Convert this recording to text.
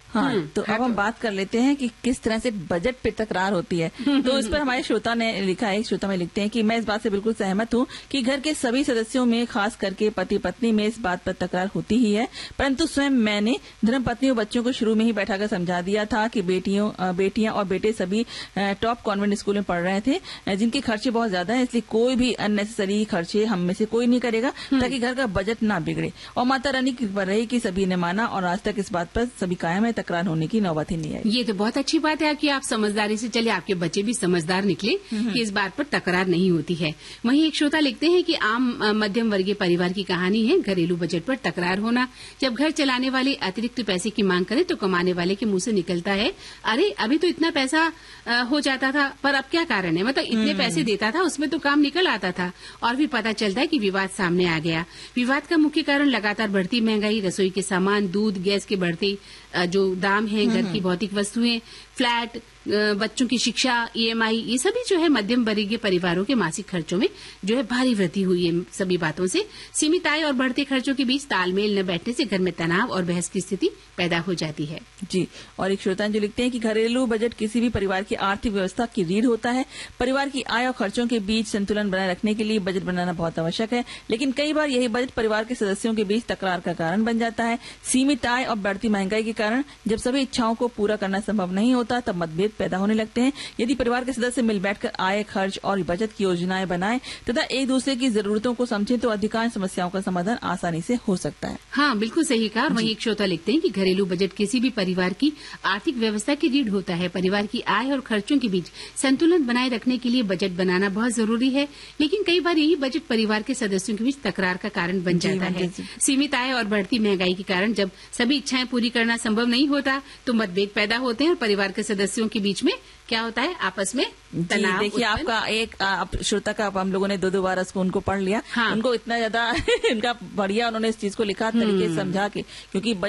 हाँ, तो अब हम बात कर लेते हैं कि किस तरह से बजट पे तकरार होती है। तो इस पर हमारे श्रोता ने लिखा है, श्रोता में लिखते हैं कि मैं इस बात से बिल्कुल सहमत हूँ कि घर के सभी सदस्यों में, खास करके पति पत्नी में, इस बात पर तकरार होती ही है। परंतु स्वयं मैंने धर्मपत्नी और बच्चों को शुरू में ही बैठाकर समझा दिया था कि बेटियां और बेटे सभी टॉप कॉन्वेंट स्कूल में पढ़ रहे थे, जिनके खर्चे बहुत ज्यादा है, इसलिए कोई भी अननेसेसरी खर्चे हम में से कोई नहीं करेगा ताकि घर का बजट ना बिगड़े। और माता रानी की कृपा रही कि सभी ने माना और आज तक इस बात पर सभी कायम है, तकरार होने की नौबत ही नहीं आई। ये तो बहुत अच्छी बात है कि आप समझदारी से चले, आपके बच्चे भी समझदार निकले कि इस बात पर तकरार नहीं होती है। वहीं एक श्रोता लिखते हैं कि आम मध्यम वर्गीय परिवार की कहानी है, घरेलू बजट पर तकरार होना। जब घर चलाने वाले अतिरिक्त पैसे की मांग करें तो कमाने वाले के मुंह से निकलता है, अरे अभी तो इतना पैसा हो जाता था, पर अब क्या कारण है, मतलब इतने पैसे देता था उसमें तो काम निकल आता था। और भी पता चलता है कि विवाद सामने आ गया। विवाद का मुख्य कारण लगातार बढ़ती महंगाई, रसोई के सामान, दूध, गैस के बढ़ते जो दाम है, घर की भौतिक वस्तुएं, फ्लैट, बच्चों की शिक्षा, ईएमआई, ये सभी जो है मध्यम वर्गीय परिवारों के मासिक खर्चों में जो है भारी वृद्धि हुई है। सभी बातों से सीमित आय और बढ़ते खर्चों के बीच तालमेल न बैठने से घर में तनाव और बहस की स्थिति पैदा हो जाती है। जी, और एक श्रोता जो लिखते हैं कि घरेलू बजट किसी भी परिवार की आर्थिक व्यवस्था की रीढ़ होता है। परिवार की आय और खर्चों के बीच संतुलन बनाए रखने के लिए बजट बनाना बहुत आवश्यक है, लेकिन कई बार यही बजट परिवार के सदस्यों के बीच तकरार का कारण बन जाता है। सीमित आय और बढ़ती महंगाई के कारण जब सभी इच्छाओं को पूरा करना संभव नहीं होता तब मतभेद पैदा होने लगते हैं। यदि परिवार के सदस्य मिल बैठकर आय, खर्च और बचत की योजनाएं बनाएं तथा एक दूसरे की जरूरतों को समझें तो अधिकांश समस्याओं का समाधान आसानी से हो सकता है। हाँ, बिल्कुल सही कहा। वहीं एक श्रोता लिखते हैं कि घरेलू बजट किसी भी परिवार की आर्थिक व्यवस्था की रीढ़ होता है। परिवार की आय और खर्चों के बीच संतुलन बनाए रखने के लिए बजट बनाना बहुत जरूरी है, लेकिन कई बार यही बजट परिवार के सदस्यों के बीच तकरार का कारण बन जाता है। सीमित आय और बढ़ती महंगाई के कारण जब सभी इच्छाएं पूरी करना संभव नहीं होता तो मतभेद पैदा होते हैं और परिवार के सदस्यों के बीच में क्या होता है, आपस में तनाव। देखिए, आपका एक श्रोता का हम लोगों ने दो बार उनको पढ़ लिया। हाँ। उनको इतना ज्यादा इनका बढ़िया उन्होंने इस चीज को लिखा तरीके से समझा के, क्योंकि